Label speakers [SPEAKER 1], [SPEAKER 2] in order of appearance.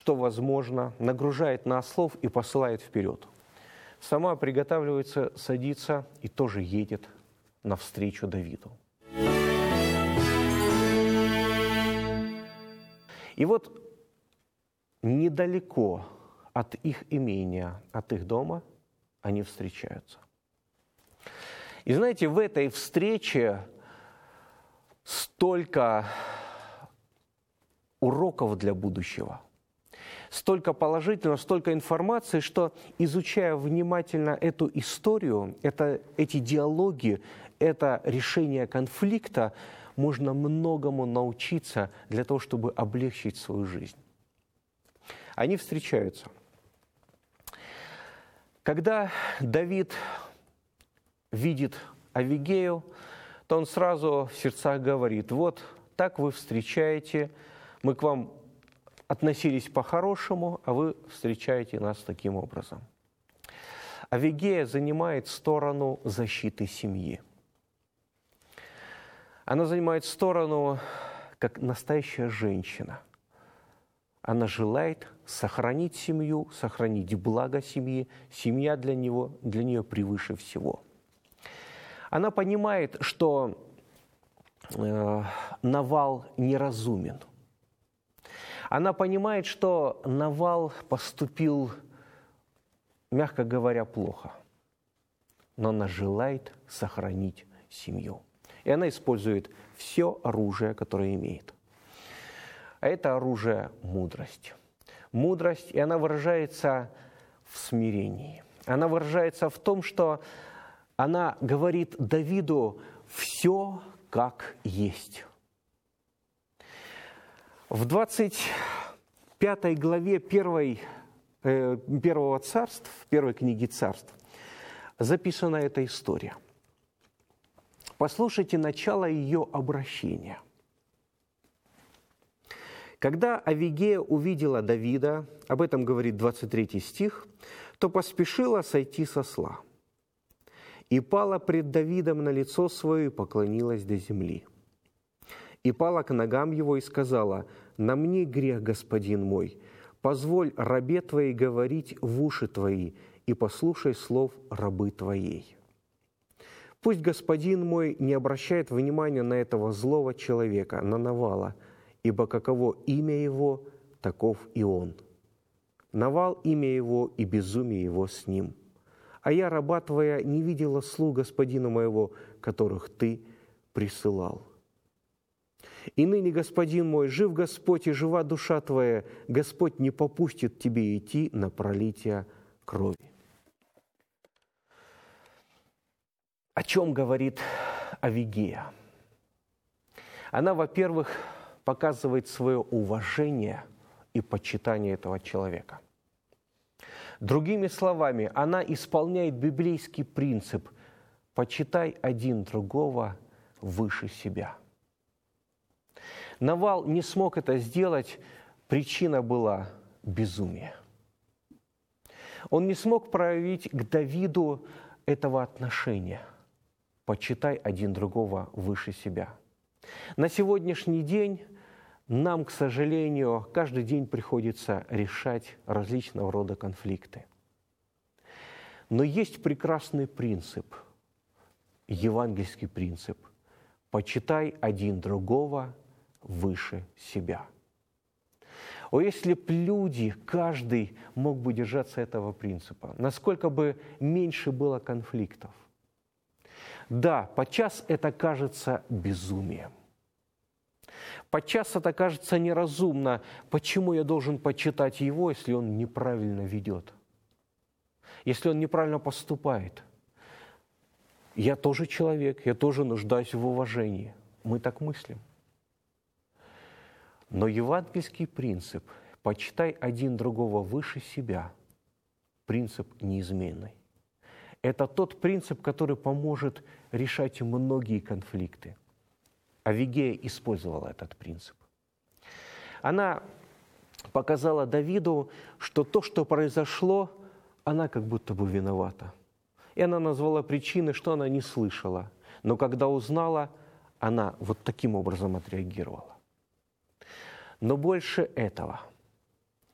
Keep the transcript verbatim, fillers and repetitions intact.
[SPEAKER 1] что возможно, нагружает на ослов и посылает вперед. Сама приготавливается, садится и тоже едет навстречу Давиду. И вот недалеко от их имения, от их дома они встречаются. И знаете, в этой встрече столько уроков для будущего, столько положительного, столько информации, что, изучая внимательно эту историю, это, эти диалоги, это решение конфликта, можно многому научиться для того, чтобы облегчить свою жизнь. Они встречаются. Когда Давид видит Авигею, то он сразу в сердцах говорит: вот так вы встречаете, мы к вам относились по-хорошему, а вы встречаете нас таким образом. Авигея занимает сторону защиты семьи. Она занимает сторону как настоящая женщина. Она желает сохранить семью, сохранить благо семьи. Семья для него, для нее превыше всего. Она понимает, что э, Навал неразумен. Она понимает, что Навал поступил, мягко говоря, плохо. Но она желает сохранить семью. И она использует все оружие, которое имеет. А это оружие – мудрость. Мудрость, и она выражается в смирении. Она выражается в том, что она говорит Давиду все как есть. В двадцать пятой главе первой, э, первого царств, первой книги царств, записана эта история. Послушайте начало ее обращения. Когда Авигея увидела Давида, об этом говорит двадцать третий стих, то поспешила сойти с осла и пала пред Давидом на лицо свое и поклонилась до земли. И пала к ногам его и сказала: «На мне грех, господин мой, позволь рабе твоей говорить в уши твои, и послушай слов рабы твоей. Пусть господин мой не обращает внимания на этого злого человека, на Навала, ибо каково имя его, таков и он. Навал имя его, и безумие его с ним. А я, раба твоя, не видела слуг господина моего, которых ты присылал. И ныне, господин мой, жив Господь и жива душа твоя, Господь не попустит тебе идти на пролитие крови». О чем говорит Авигея? Она, во-первых, показывает свое уважение и почитание этого человека. Другими словами, она исполняет библейский принцип «почитай один другого выше себя». Навал не смог это сделать, причина была безумие. Он не смог проявить к Давиду этого отношения «почитай один другого выше себя». На сегодняшний день нам, к сожалению, каждый день приходится решать различного рода конфликты. Но есть прекрасный принцип, евангельский принцип «почитай один другого выше себя». О, если б люди, каждый мог бы держаться этого принципа, насколько бы меньше было конфликтов. Да, подчас это кажется безумием. Подчас это кажется неразумно. Почему я должен почитать его, если он неправильно ведет? Если он неправильно поступает? Я тоже человек, я тоже нуждаюсь в уважении. Мы так мыслим. Но евангельский принцип «почитай один другого выше себя» – принцип неизменный. Это тот принцип, который поможет решать многие конфликты. Авигея использовала этот принцип. Она показала Давиду, что то, что произошло, она как будто бы виновата. И она назвала причины, что она не слышала. Но когда узнала, она вот таким образом отреагировала. Но больше этого.